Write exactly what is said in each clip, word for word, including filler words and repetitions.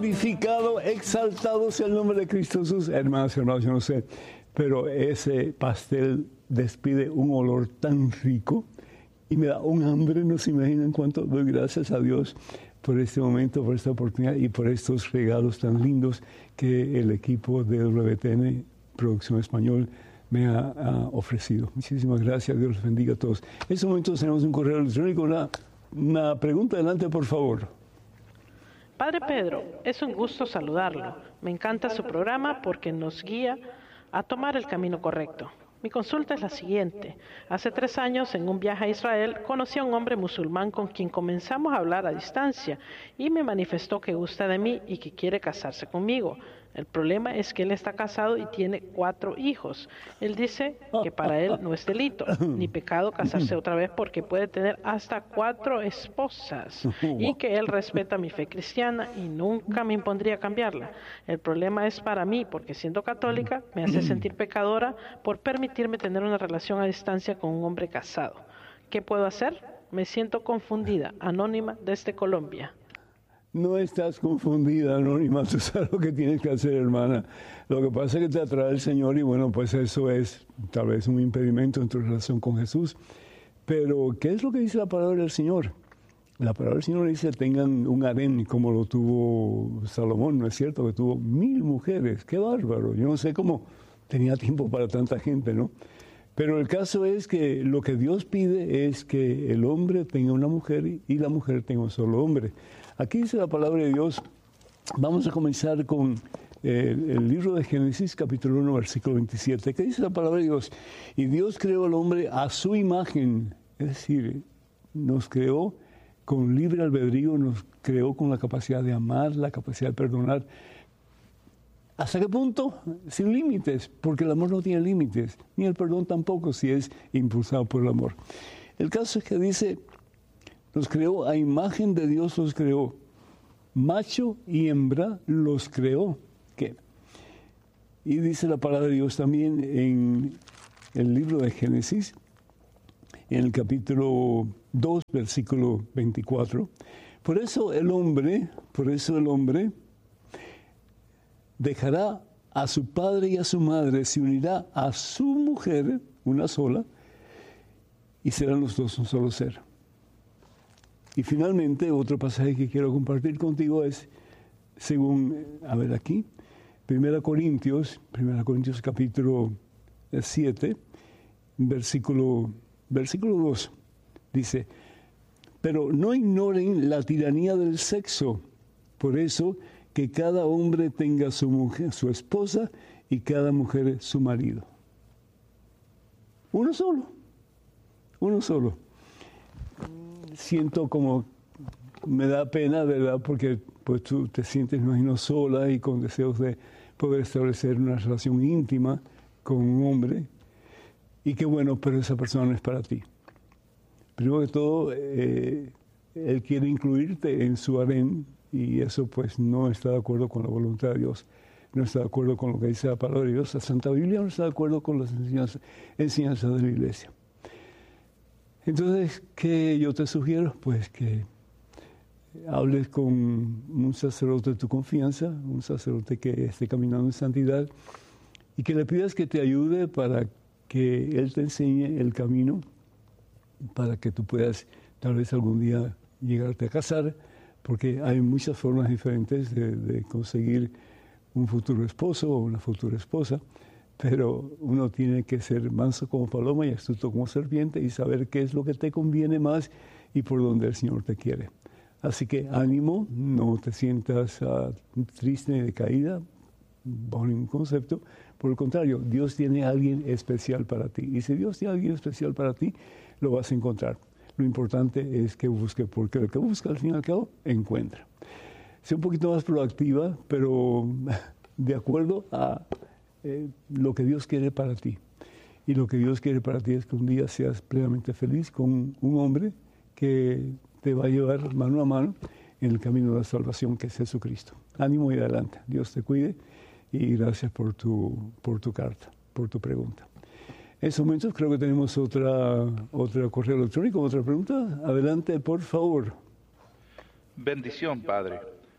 glorificado, exaltado sea el nombre de Cristo Jesús. Hermanos y hermanos, yo no sé, pero ese pastel despide un olor tan rico y me da un hambre, no se imaginan cuánto doy gracias a Dios por este momento, por esta oportunidad y por estos regalos tan lindos que el equipo de W T N Producción Español me ha, ha ofrecido. Muchísimas gracias, Dios los bendiga a todos. En este momento tenemos un correo electrónico, una, una pregunta, adelante por favor. Padre Pedro, es un gusto saludarlo. Me encanta su programa porque nos guía a tomar el camino correcto. Mi consulta es la siguiente. Hace tres años, en un viaje a Israel, conocí a un hombre musulmán con quien comenzamos a hablar a distancia y me manifestó que gusta de mí y que quiere casarse conmigo. El problema es que él está casado y tiene cuatro hijos. Él dice que para él no es delito ni pecado casarse otra vez porque puede tener hasta cuatro esposas y que él respeta mi fe cristiana y nunca me impondría cambiarla. El problema es para mí porque siendo católica me hace sentir pecadora por permitirme tener una relación a distancia con un hombre casado. ¿Qué puedo hacer? Me siento confundida. Anónima desde Colombia. No estás confundida, Anónima, tú sabes lo que tienes que hacer, hermana. Lo que pasa es que te atrae el Señor y bueno, pues eso es tal vez un impedimento en tu relación con Jesús. Pero, ¿qué es lo que dice la palabra del Señor? La palabra del Señor dice, tengan un harén como lo tuvo Salomón, ¿no es cierto? Que tuvo mil mujeres, qué bárbaro. Yo no sé cómo tenía tiempo para tanta gente, ¿no? Pero el caso es que lo que Dios pide es que el hombre tenga una mujer y la mujer tenga un solo hombre. Aquí dice la palabra de Dios, vamos a comenzar con eh, el libro de Génesis, capítulo uno, versículo veintisiete, que dice la palabra de Dios, y Dios creó al hombre a su imagen, es decir, nos creó con libre albedrío, nos creó con la capacidad de amar, la capacidad de perdonar. ¿Hasta qué punto? Sin límites, porque el amor no tiene límites, ni el perdón tampoco si es impulsado por el amor. El caso es que dice, los creó a imagen de Dios, los creó. Macho y hembra los creó. ¿Qué? Y dice la palabra de Dios también en el libro de Génesis, en el capítulo dos, versículo veinticuatro. Por eso el hombre, por eso el hombre dejará a su padre y a su madre, se unirá a su mujer, una sola, y serán los dos un solo ser. Y finalmente, otro pasaje que quiero compartir contigo es, según, a ver aquí, Primera Corintios, Primera Corintios capítulo siete, versículo, versículo dos, dice, pero no ignoren la tiranía del sexo, por eso que cada hombre tenga su mujer, su esposa, y cada mujer su marido. Uno solo, uno solo. Siento como, me da pena, ¿verdad? Porque pues tú te sientes, me imagino, sola y con deseos de poder establecer una relación íntima con un hombre. Y qué bueno, pero esa persona no es para ti. Primero que todo, eh, él quiere incluirte en su harén y eso pues no está de acuerdo con la voluntad de Dios. No está de acuerdo con lo que dice la palabra de Dios. La Santa Biblia no está de acuerdo con las enseñanzas, enseñanzas de la Iglesia. Entonces, ¿qué yo te sugiero? Pues que hables con un sacerdote de tu confianza, un sacerdote que esté caminando en santidad, y que le pidas que te ayude para que él te enseñe el camino, para que tú puedas tal vez algún día llegarte a casar, porque hay muchas formas diferentes de, de conseguir un futuro esposo o una futura esposa. Pero uno tiene que ser manso como paloma y astuto como serpiente y saber qué es lo que te conviene más y por dónde el Señor te quiere. Así que ánimo, no te sientas uh, triste ni decaída bajo ningún concepto. Por el contrario, Dios tiene a alguien especial para ti. Y si Dios tiene a alguien especial para ti, lo vas a encontrar. Lo importante es que busque, porque el que busca al fin y al cabo, encuentra. Sé un poquito más proactiva, pero de acuerdo a Eh, lo que Dios quiere para ti. Y lo que Dios quiere para ti es que un día seas plenamente feliz con un hombre que te va a llevar mano a mano en el camino de la salvación, que es Jesucristo. Ánimo y adelante. Dios te cuide y gracias por tu, por tu carta, por tu pregunta. En estos momentos creo que tenemos otra, otra correo electrónico, otra pregunta. Adelante, por favor. Bendición, Padre.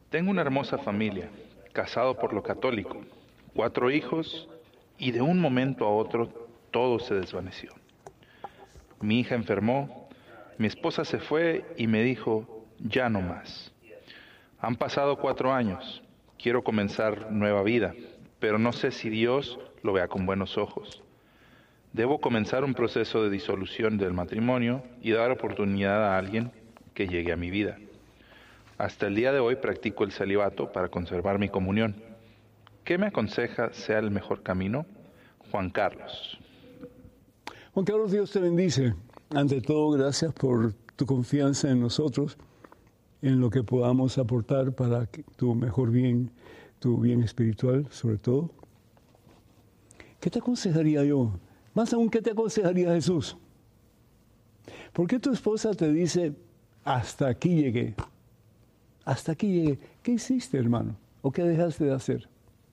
Tengo una hermosa familia, casado por lo católico, cuatro hijos y de un momento a otro todo se desvaneció. Mi hija enfermó, mi esposa se fue y me dijo, ya no más. Han pasado cuatro años, quiero comenzar nueva vida, pero no sé si Dios lo vea con buenos ojos. Debo comenzar un proceso de disolución del matrimonio y dar oportunidad a alguien que llegue a mi vida. Hasta el día de hoy practico el celibato para conservar mi comunión. ¿Qué me aconseja sea el mejor camino? Juan Carlos. Juan Carlos, Dios te bendice. Ante todo, gracias por tu confianza en nosotros, en lo que podamos aportar para tu mejor bien, tu bien espiritual, sobre todo. ¿Qué te aconsejaría yo? Más aún, ¿qué te aconsejaría Jesús? ¿Por qué tu esposa te dice, hasta aquí llegué? Hasta aquí llegué. ¿Qué hiciste, hermano? ¿O qué dejaste de hacer?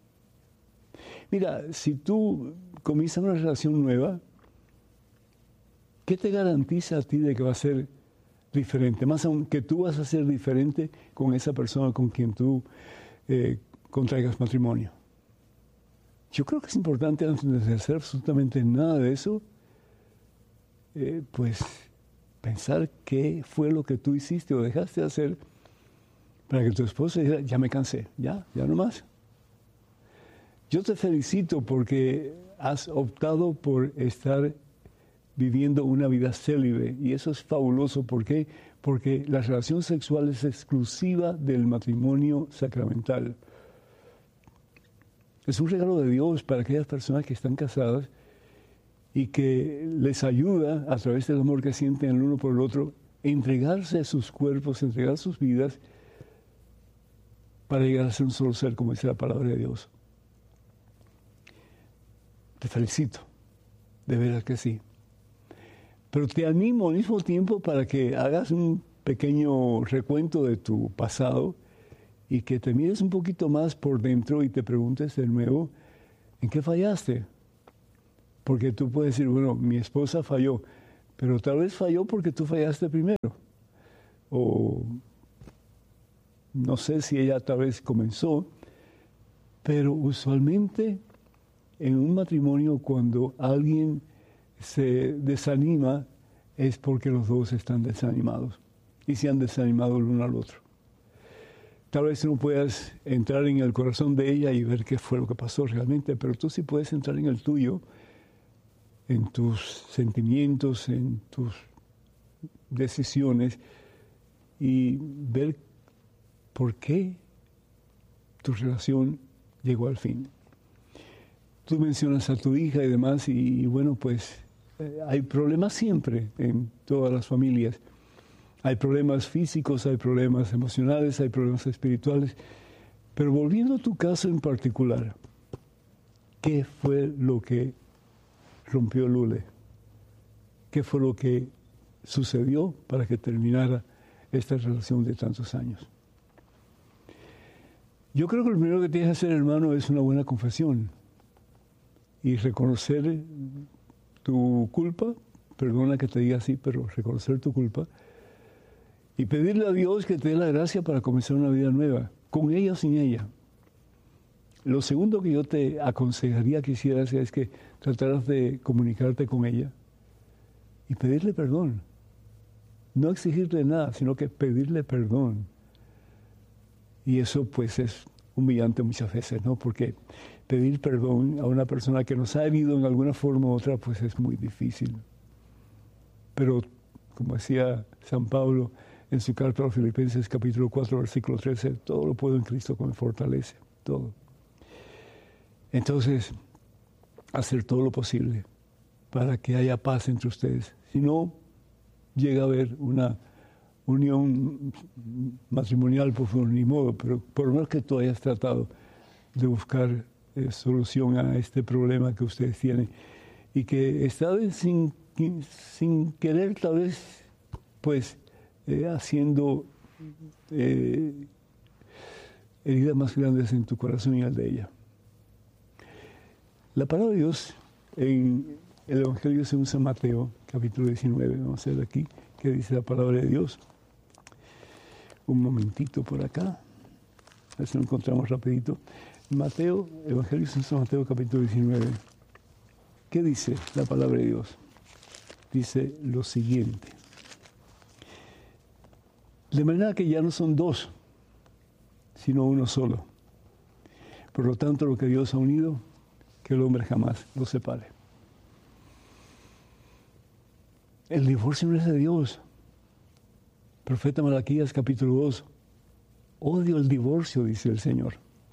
Mira, si tú comienzas una relación nueva, ¿qué te garantiza a ti de que va a ser diferente? Más aún, que tú vas a ser diferente con esa persona con quien tú eh, contraigas matrimonio. Yo creo que es importante, antes de hacer absolutamente nada de eso, eh, pues pensar qué fue lo que tú hiciste o dejaste de hacer para que tu esposa diga, ya me cansé, ya, ya no más. Yo te felicito porque has optado por estar viviendo una vida célibe y eso es fabuloso. ¿Por qué? Porque la relación sexual es exclusiva del matrimonio sacramental. Es un regalo de Dios para aquellas personas que están casadas y que les ayuda a través del amor que sienten el uno por el otro, entregarse a sus cuerpos, entregar sus vidas para llegar a ser un solo ser, como dice la palabra de Dios. Te felicito, de veras que sí. Pero te animo al mismo tiempo para que hagas un pequeño recuento de tu pasado y que te mires un poquito más por dentro y te preguntes de nuevo, ¿en qué fallaste? Porque tú puedes decir, bueno, mi esposa falló, pero tal vez falló porque tú fallaste primero. O no sé si ella tal vez comenzó, pero usualmente en un matrimonio cuando alguien se desanima es porque los dos están desanimados y se han desanimado el uno al otro. Tal vez no puedas entrar en el corazón de ella y ver qué fue lo que pasó realmente, pero tú sí puedes entrar en el tuyo, en tus sentimientos, en tus decisiones y ver por qué tu relación llegó al fin. Tú mencionas a tu hija y demás y, y bueno, pues eh, hay problemas siempre en todas las familias. Hay problemas físicos, hay problemas emocionales, hay problemas espirituales. Pero volviendo a tu caso en particular, ¿qué fue lo que rompió el hule? ¿Qué fue lo que sucedió para que terminara esta relación de tantos años? Yo creo que lo primero que tienes que hacer, hermano, es una buena confesión y reconocer tu culpa. Perdona que te diga así, pero reconocer tu culpa y pedirle a Dios que te dé la gracia para comenzar una vida nueva, con ella o sin ella. Lo segundo que yo te aconsejaría que hicieras es que trataras de comunicarte con ella y pedirle perdón. No exigirle nada, sino que pedirle perdón. Y eso pues es humillante muchas veces, ¿no? Porque pedir perdón a una persona que nos ha herido en alguna forma u otra, pues es muy difícil. Pero, como decía San Pablo en su carta a los Filipenses, capítulo cuatro, versículo trece, todo lo puedo en Cristo que me fortalece, todo. Entonces, hacer todo lo posible para que haya paz entre ustedes. Si no llega a haber una unión matrimonial, pues ni modo, pero por lo menos que tú hayas tratado de buscar eh, solución a este problema que ustedes tienen y que esta vez sin, sin querer tal vez pues eh, haciendo eh, heridas más grandes en tu corazón y el de ella. La palabra de Dios en el Evangelio según San Mateo, capítulo diecinueve, vamos a ver aquí qué dice la palabra de Dios. Un momentito por acá. A ver si lo encontramos rapidito. Mateo, Evangelio de San Mateo, capítulo diecinueve. ¿Qué dice la palabra de Dios? Dice lo siguiente. De manera que ya no son dos, sino uno solo. Por lo tanto, lo que Dios ha unido, que el hombre jamás lo separe. El divorcio no es de Dios. Profeta Malaquías, capítulo dos. Odio el divorcio, dice el Señor.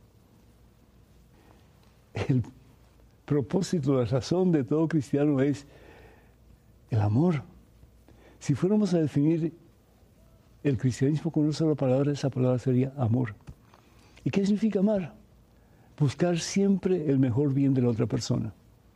El propósito, la razón de todo cristiano es el amor. Si fuéramos a definir el cristianismo con una sola palabra, esa palabra sería amor. ¿Y qué significa amar? Buscar siempre el mejor bien de la otra persona.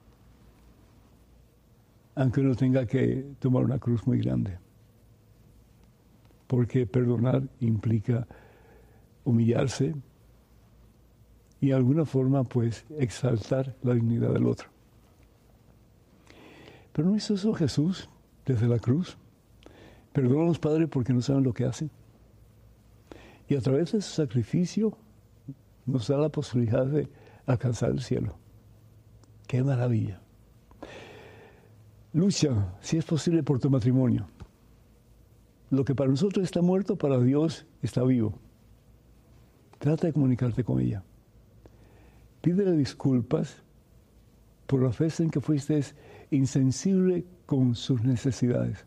Aunque uno tenga que tomar una cruz muy grande. Porque perdonar implica humillarse y de alguna forma, pues, exaltar la dignidad del otro. Pero ¿no hizo eso Jesús desde la cruz? Perdónanos, Padre, porque no saben lo que hacen. Y a través de su sacrificio nos da la posibilidad de alcanzar el cielo. ¡Qué maravilla! Lucha, si es posible, por tu matrimonio. Lo que para nosotros está muerto, para Dios está vivo. Trata de comunicarte con ella. Pídele disculpas por la vez en que fuiste insensible con sus necesidades.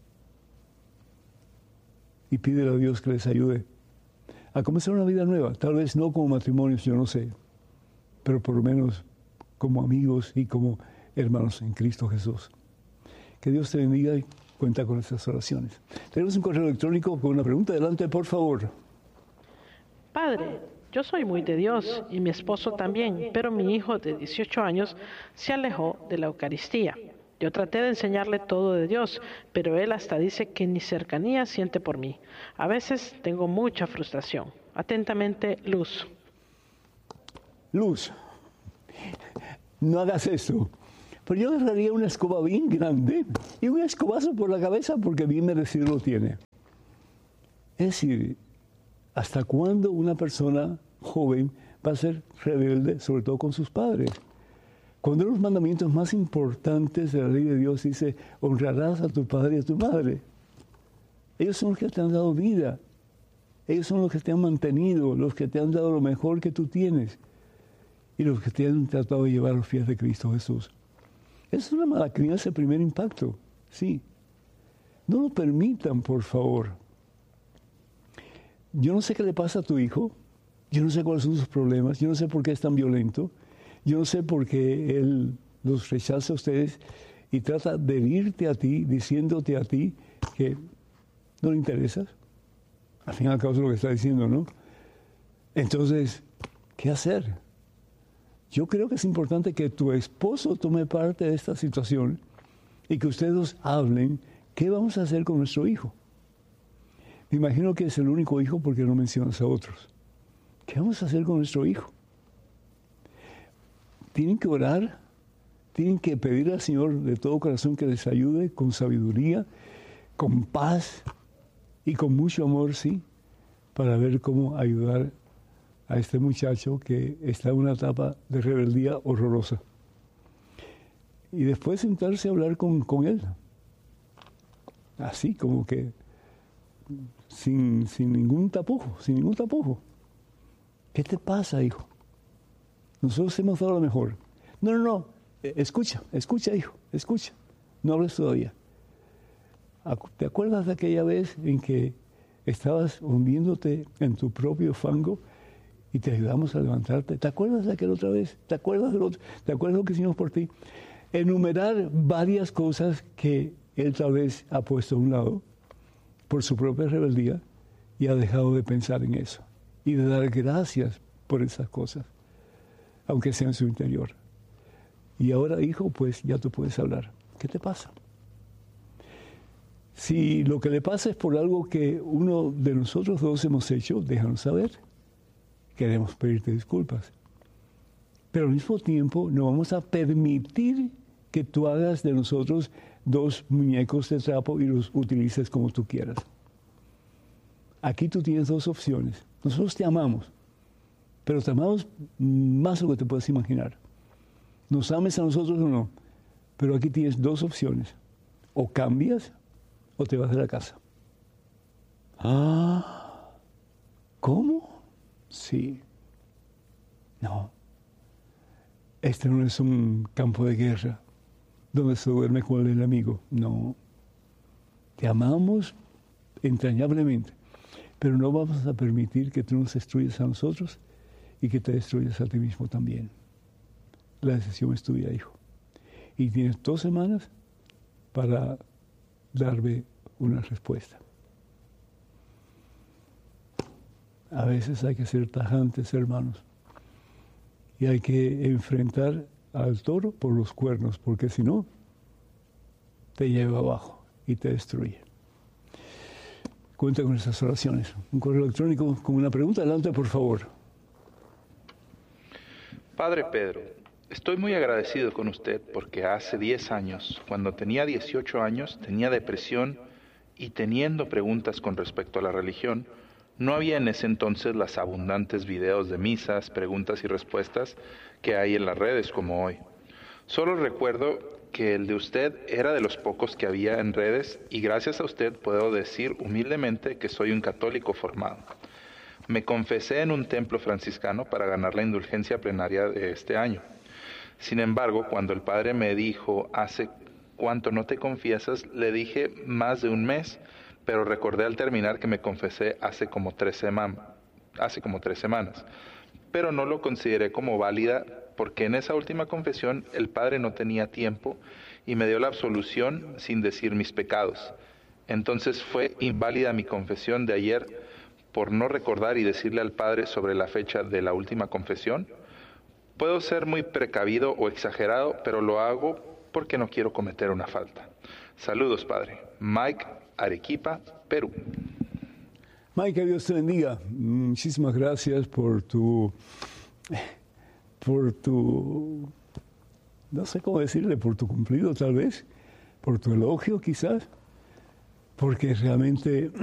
Y pídele a Dios que les ayude a comenzar una vida nueva. Tal vez no como matrimonios, yo no sé, pero por lo menos como amigos y como hermanos en Cristo Jesús. Que Dios te bendiga y cuenta con estas oraciones. Tenemos un correo electrónico con una pregunta. Adelante, por favor. Padre, yo soy muy de Dios y mi esposo también, pero mi hijo de dieciocho años se alejó de la Eucaristía. Yo traté de enseñarle todo de Dios, pero él hasta dice que ni cercanía siente por mí. A veces tengo mucha frustración. Atentamente, Luz. Luz, no hagas eso. Pero yo agarraría una escoba bien grande y un escobazo por la cabeza porque bien merecido lo tiene. Es decir, ¿hasta cuándo una persona joven va a ser rebelde, sobre todo con sus padres? Cuando los mandamientos más importantes de la ley de Dios dice, honrarás a tu padre y a tu madre. Ellos son los que te han dado vida. Ellos son los que te han mantenido, los que te han dado lo mejor que tú tienes y los que te han tratado de llevar a los pies de Cristo Jesús. Es una mala crianza el primer impacto, sí. No lo permitan, por favor. Yo no sé qué le pasa a tu hijo, yo no sé cuáles son sus problemas, yo no sé por qué es tan violento, yo no sé por qué él los rechaza a ustedes y trata de herirte a ti, diciéndote a ti que no le interesas. Al fin y al cabo es lo que está diciendo, ¿no? Entonces, ¿qué hacer? Yo creo que es importante que tu esposo tome parte de esta situación y que ustedes dos hablen qué vamos a hacer con nuestro hijo. Me imagino que es el único hijo porque no mencionas a otros. ¿Qué vamos a hacer con nuestro hijo? Tienen que orar, tienen que pedir al Señor de todo corazón que les ayude con sabiduría, con paz y con mucho amor, sí, para ver cómo ayudar a este muchacho que está en una etapa de rebeldía horrorosa. Y después sentarse a hablar con, con él. Así, como que sin, sin ningún tapujo, sin ningún tapujo. ¿Qué te pasa, hijo? Nosotros hemos dado lo mejor. No, no, no. Escucha, escucha, hijo, escucha. No hables todavía. ¿Te acuerdas de aquella vez en que estabas hundiéndote en tu propio fango y te ayudamos a levantarte? ¿Te acuerdas de aquella otra vez? ¿Te acuerdas de lo otro? ¿Te acuerdas de lo que hicimos por ti? Enumerar varias cosas que él tal vez ha puesto a un lado por su propia rebeldía y ha dejado de pensar en eso y de dar gracias por esas cosas, aunque sea en su interior. Y ahora, hijo, pues ya tú puedes hablar. ¿Qué te pasa? Si lo que le pasa es por algo que uno de nosotros dos hemos hecho, déjanos saber. Queremos pedirte disculpas. Pero al mismo tiempo no vamos a permitir que tú hagas de nosotros dos muñecos de trapo y los utilices como tú quieras. Aquí tú tienes dos opciones. Nosotros te amamos, pero te amamos más de lo que te puedes imaginar. Nos ames a nosotros o no, pero aquí tienes dos opciones. O cambias o te vas de la casa. Ah, ¿cómo? Sí. No. Este no es un campo de guerra donde se duerme con el enemigo. No. Te amamos entrañablemente, pero no vamos a permitir que tú nos destruyas a nosotros y que te destruyas a ti mismo también. La decisión es tuya, hijo. Y tienes dos semanas para darme una respuesta. A veces hay que ser tajantes, hermanos, y hay que enfrentar al toro por los cuernos, porque si no, te lleva abajo y te destruye. Cuenta con esas oraciones. Un correo electrónico con una pregunta. Adelante, por favor. Padre Pedro, estoy muy agradecido con usted porque hace diez años, cuando tenía dieciocho años, tenía depresión y teniendo preguntas con respecto a la religión, no había en ese entonces las abundantes videos de misas, preguntas y respuestas que hay en las redes como hoy. Solo recuerdo que el de usted era de los pocos que había en redes y gracias a usted puedo decir humildemente que soy un católico formado. Me confesé en un templo franciscano para ganar la indulgencia plenaria de este año. Sin embargo, cuando el padre me dijo, ¿hace cuánto no te confiesas?, le dije más de un mes, pero recordé al terminar que me confesé hace como tres semanas, hace como tres semanas. Pero no lo consideré como válida porque en esa última confesión el padre no tenía tiempo y me dio la absolución sin decir mis pecados. Entonces fue inválida mi confesión de ayer por no recordar y decirle al padre sobre la fecha de la última confesión. Puedo ser muy precavido o exagerado, pero lo hago porque no quiero cometer una falta. Saludos, padre. Mike, Arequipa, Perú. Mike, que Dios te bendiga. Muchísimas gracias por tu, por tu, no sé cómo decirle, por tu cumplido tal vez, por tu elogio quizás, porque realmente